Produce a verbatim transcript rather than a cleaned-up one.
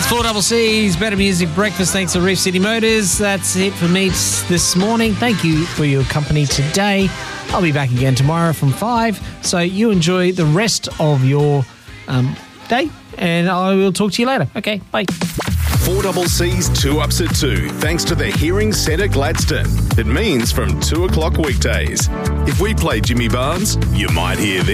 It's four double C's, Better Music Breakfast. Thanks to Reef City Motors. That's it for me this morning. Thank you for your company today. I'll be back again tomorrow from five. So you enjoy the rest of your um, day, and I will talk to you later. Okay, bye. four double C's two ups at two, thanks to the Hearing Centre Gladstone. It means from two o'clock weekdays. If we play Jimmy Barnes, you might hear this.